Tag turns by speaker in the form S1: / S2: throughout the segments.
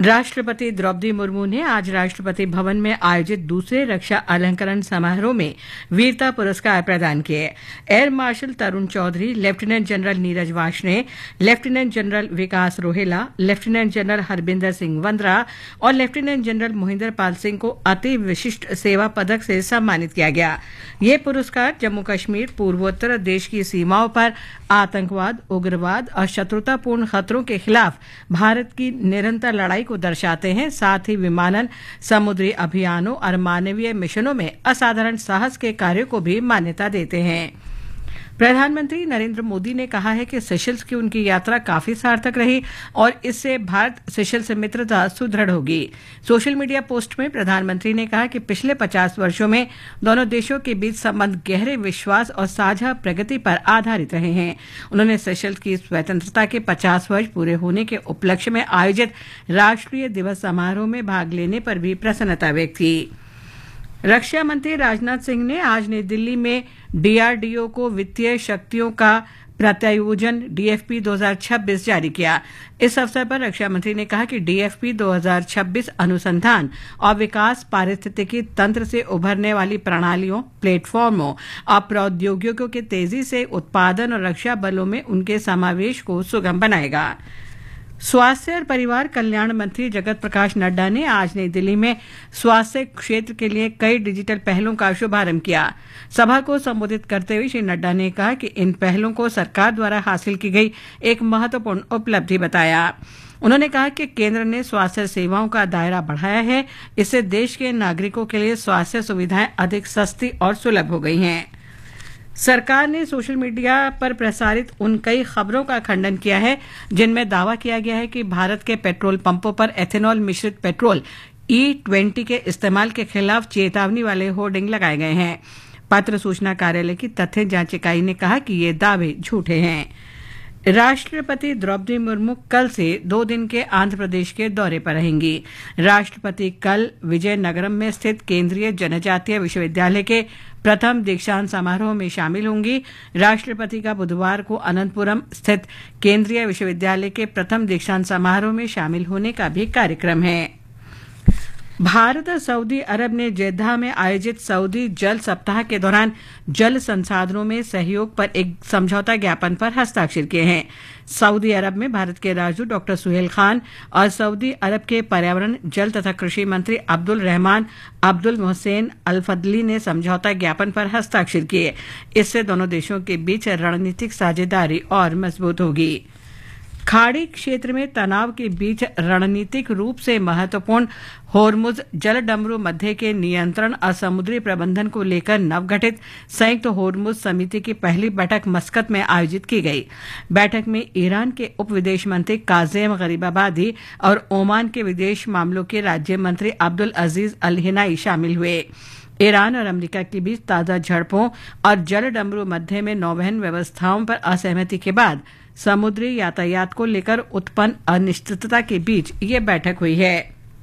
S1: राष्ट्रपति द्रौपदी मुर्मू ने आज राष्ट्रपति भवन में आयोजित दूसरे रक्षा अलंकरण समारोह में वीरता पुरस्कार प्रदान किए। एयर मार्शल तरुण Chaudhary, lieutenant general Neeraj Varshney, lieutenant general विकास रोहेला, लेफ्टिनेंट जनरल हरबिंदर सिंह वंद्रा और लेफ्टिनेंट जनरल मोहिंदर पाल सिंह को अति विशिष्ट सेवा पदक से सम्मानित किया गया। ये पुरस्कार जम्मू कश्मीर, पूर्वोत्तर देश की सीमाओं पर आतंकवाद, उग्रवाद और शत्रुतापूर्ण खतरों के खिलाफ भारत की निरंतर लड़ाई को दर्शाते हैं। साथ ही विमानन, समुद्री अभियानों और मानवीय मिशनों में असाधारण साहस के कार्यों को भी मान्यता देते हैं। प्रधानमंत्री नरेंद्र मोदी ने कहा है कि सेशल्स की उनकी यात्रा काफी सार्थक रही और इससे भारत सेशल्स से मित्रता सुदृढ़ होगी। सोशल मीडिया पोस्ट में प्रधानमंत्री ने कहा कि पिछले 50 वर्षों में दोनों देशों के बीच संबंध गहरे विश्वास और साझा प्रगति पर आधारित रहे हैं। उन्होंने सेशल्स की स्वतंत्रता के 50 वर्ष पूरे होने के उपलक्ष्य में आयोजित राष्ट्रीय दिवस समारोह में भाग लेने पर भी प्रसन्नता व्यक्त की। रक्षा मंत्री राजनाथ सिंह ने आज नई दिल्ली में डीआरडीओ को वित्तीय शक्तियों का प्रत्यायोजन डीएफपी 2026 जारी किया। इस अवसर पर रक्षा मंत्री ने कहा कि डीएफपी 2026 अनुसंधान और विकास, पारिस्थितिकी तंत्र से उभरने वाली प्रणालियों, प्लेटफॉर्मों और प्रौद्योगिकियों के तेजी से उत्पादन और रक्षा बलों में उनके समावेश को सुगम बनाएगा। स्वास्थ्य और परिवार कल्याण मंत्री जगत प्रकाश नड्डा ने आज नई दिल्ली में स्वास्थ्य क्षेत्र के लिए कई डिजिटल पहलों का शुभारंभ किया। सभा को संबोधित करते हुए श्री नड्डा ने कहा कि इन पहलों को सरकार द्वारा हासिल की गई एक महत्वपूर्ण उपलब्धि बताया। उन्होंने कहा कि केंद्र ने स्वास्थ्य सेवाओं का दायरा बढ़ाया है। इससे देश के नागरिकों के लिए स्वास्थ्य सुविधाएं अधिक सस्ती और सुलभ हो गई हैं। सरकार ने सोशल मीडिया पर प्रसारित उन कई खबरों का खंडन किया है जिनमें दावा किया गया है कि भारत के पेट्रोल पंपों पर एथेनॉल मिश्रित पेट्रोल E20 के इस्तेमाल के खिलाफ चेतावनी वाले होर्डिंग लगाए गए हैं। पत्र सूचना कार्यालय की तथ्य जांच इकाई ने कहा कि ये दावे झूठे हैं। राष्ट्रपति द्रौपदी मुर्मू कल से 2 दिन के आंध्र प्रदेश के दौरे पर रहेंगी। राष्ट्रपति कल विजयनगरम में स्थित केंद्रीय जनजातीय विश्वविद्यालय के प्रथम दीक्षांत समारोह में शामिल होंगी। राष्ट्रपति का बुधवार को अनंतपुरम स्थित केंद्रीय विश्वविद्यालय के प्रथम दीक्षांत समारोह में शामिल होने का भी कार्यक्रम है। भारत और सऊदी अरब ने जेद्दाह में आयोजित सऊदी जल सप्ताह के दौरान जल संसाधनों में सहयोग पर एक समझौता ज्ञापन पर हस्ताक्षर किए हैं। सऊदी अरब में भारत के राजदूत डॉक्टर सुहेल खान और सऊदी अरब के पर्यावरण, जल तथा कृषि मंत्री अब्दुल रहमान अब्दुल मोहसेन अल फदली ने समझौता ज्ञापन पर हस्ताक्षर किए। इससे दोनों देशों के बीच रणनीतिक साझेदारी और मजबूत होगी। खाड़ी क्षेत्र में तनाव के बीच रणनीतिक रूप से महत्वपूर्ण होर्मुज जलडमरू मध्य के नियंत्रण और समुद्री प्रबंधन को लेकर नवगठित संयुक्त होर्मुज समिति की पहली बैठक मस्कत में आयोजित की गई। बैठक में ईरान के उप विदेश मंत्री काजेम गरीबाबादी और ओमान के विदेश मामलों के राज्य मंत्री अब्दुल अजीज अल हिनाई शामिल हुए। ईरान और अमेरिका के बीच ताजा झड़पों और जलडमरू मध्य में नौवहन व्यवस्थाओं पर असहमति के बाद समुद्री यातायात को लेकर उत्पन्न अनिश्चितता के बीच ये बैठक हुई है।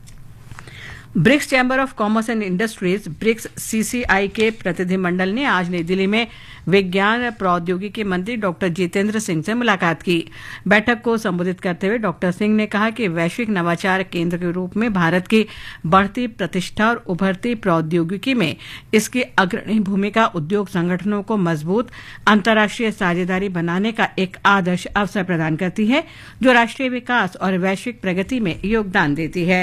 S1: BRICS chamber of commerce and industries BRICS CCI के प्रतिनिधिमंडल ने आज नई दिल्ली में विज्ञान और प्रौद्योगिकी मंत्री डॉक्टर जितेंद्र सिंह से मुलाकात की। बैठक को संबोधित करते हुए डॉक्टर सिंह ने कहा कि वैश्विक नवाचार केंद्र के रूप में भारत की बढ़ती प्रतिष्ठा और उभरती प्रौद्योगिकी में इसकी अग्रणी भूमिका उद्योग संगठनों को मजबूत अंतर्राष्ट्रीय साझेदारी बनाने का एक आदर्श अवसर प्रदान करती है, जो राष्ट्रीय विकास और वैश्विक प्रगति में योगदान देती है।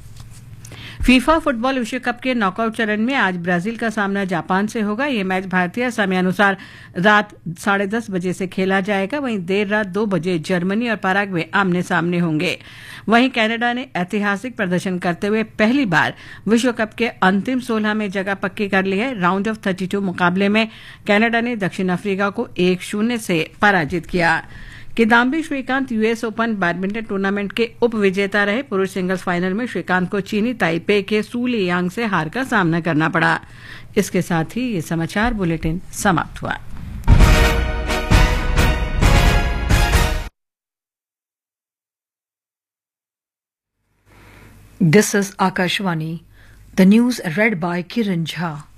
S1: फीफा फुटबॉल विश्व कप के नॉकआउट चरण में आज ब्राजील का सामना जापान से होगा। यह मैच भारतीय समयानुसार रात 10:30 बजे से खेला जाएगा। वहीं देर रात 2 बजे जर्मनी और पैराग्वे आमने सामने होंगे। वहीं कनाडा ने ऐतिहासिक प्रदर्शन करते हुए पहली बार विश्व कप के अंतिम 16 में जगह पक्की कर ली है। राउंड ऑफ 32 मुकाबले में कनाडा ने दक्षिण अफ्रीका को 1-0 से पराजित किया। Kidambi Shrikant US open badminton tournament के उप विजेता रहे। पुरुष सिंगल्स फाइनल में श्रीकांत को चीनी ताइपे के सू लियांग से हार का सामना करना पड़ा। इसके साथ ही ये समाचार बुलेटिन समाप्त हुआ।
S2: This is Akashvani. The news read by Kiran Jha.